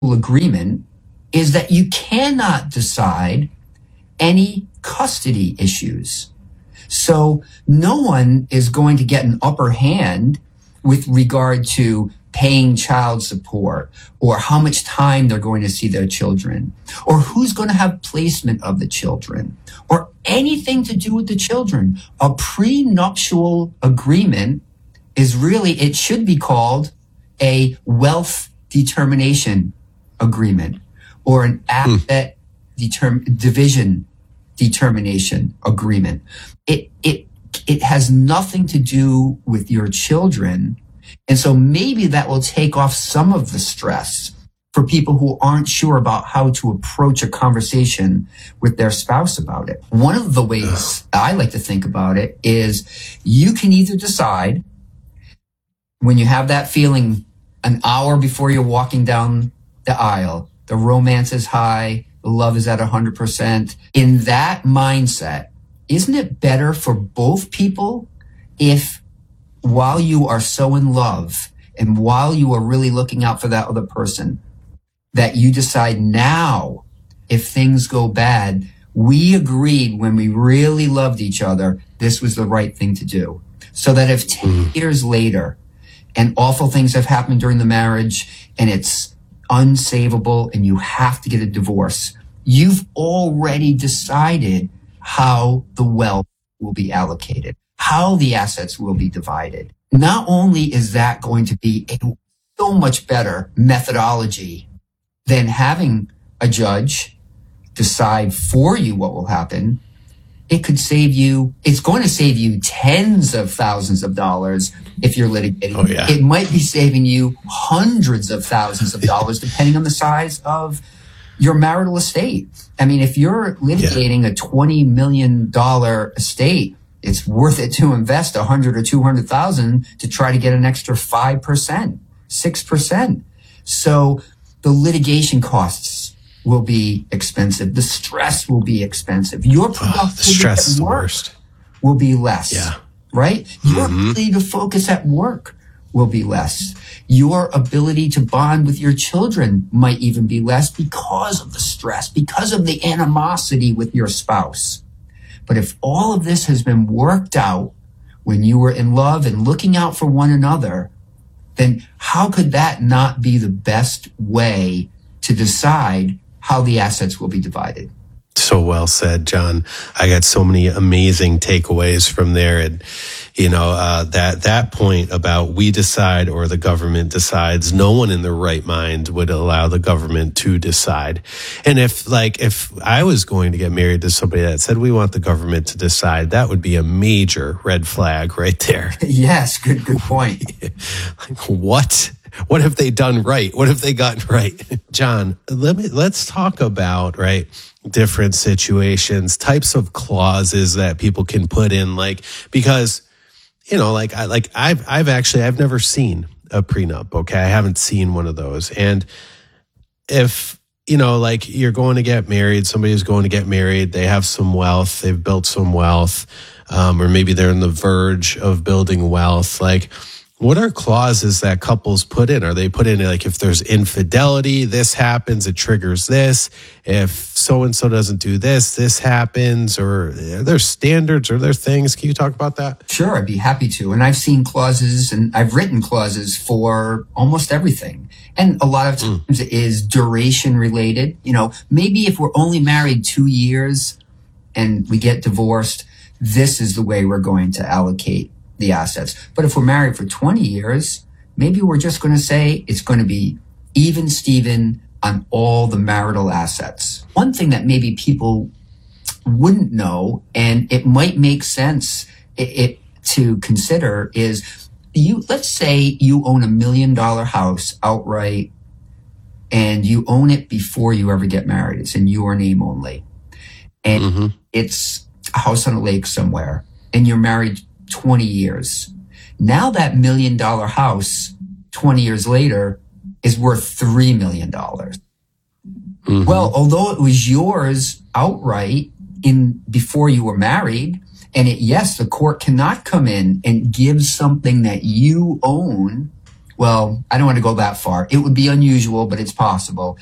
agreement is that you cannot decide any custody issues. So no one is going to get an upper hand with regard to paying child support or how much time they're going to see their children or who's going to have placement of the children or anything to do with the children. A prenuptial agreement is really, it should be called a wealth determination agreement or an asset division determination agreement. It has nothing to do with your children. And so maybe that will take off some of the stress for people who aren't sure about how to approach a conversation with their spouse about it. One of the ways I like to think about it is you can either decide when you have that feeling an hour before you're walking down the aisle, the romance is high, the love is at 100%. In that mindset, isn't it better for both people if while you are so in love and while you are really looking out for that other person, that you decide now, if things go bad, we agreed when we really loved each other, this was the right thing to do. So that if 10 years later and awful things have happened during the marriage and it's unsavable and you have to get a divorce, you've already decided how the wealth will be allocated, how the assets will be divided. Not only is that going to be a so much better methodology than having a judge decide for you what will happen, it's going to save you tens of thousands of dollars if you're litigating. Oh, yeah. It might be saving you hundreds of thousands of dollars depending on the size of your marital estate. I mean, if you're litigating a $20 million estate, it's worth it to invest $100,000 or $200,000 to try to get an extra 5%, 6%. So the litigation costs will be expensive. The stress will be expensive. Your productivity the stress is at the work worst. will be less. Yeah. Right? Your ability to focus at work will be less. Your ability to bond with your children might even be less because of the stress, because of the animosity with your spouse. But if all of this has been worked out when you were in love and looking out for one another, then how could that not be the best way to decide how the assets will be divided? So well said, John. I got so many amazing takeaways from there. And, that point about we decide or the government decides, no one in their right mind would allow the government to decide. And if I was going to get married to somebody that said we want the government to decide, that would be a major red flag right there. Yes, good point. What? What have they done right? What have they gotten right? John, let's talk about, different situations, types of clauses that people can put in, because, I've never seen a prenup. Okay. I haven't seen one of those. And if, you're going to get married, somebody's going to get married, they have some wealth, they've built some wealth, or maybe they're on the verge of building wealth. What are clauses that couples put in? Are they put in if there's infidelity, this happens, it triggers this. If so-and-so doesn't do this, this happens, or are there standards, or are there things? Can you talk about that? Sure, I'd be happy to. And I've seen clauses and I've written clauses for almost everything. And a lot of times it is duration related. Maybe if we're only married 2 years and we get divorced, this is the way we're going to allocate the assets. But if we're married for 20 years, maybe we're just going to say it's going to be even Steven on all the marital assets. One thing that maybe people wouldn't know, and it might make sense to consider, is let's say you own $1 million house outright and you own it before you ever get married. It's in your name only. And it's a house on a lake somewhere and you're married 20 years. Now that $1 million house 20 years later is worth $3 million. Well, although it was yours outright before you were married, and the court cannot come in and give something that you own well, I don't want to go that far. It would be unusual, but it's possible